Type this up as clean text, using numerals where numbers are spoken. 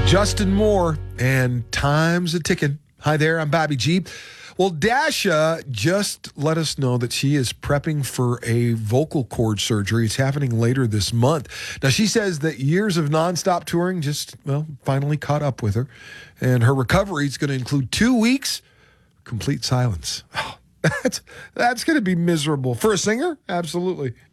Justin Moore and Time's a Ticking. Hi there, I'm Bobby G. Well, Dasha just let us know that she is prepping for a vocal cord surgery. It's happening later this month. Now, she says that years of nonstop touring just, finally caught up with her. And her recovery is going to include 2 weeks, complete silence. Oh, that's going to be miserable. For a singer? Absolutely.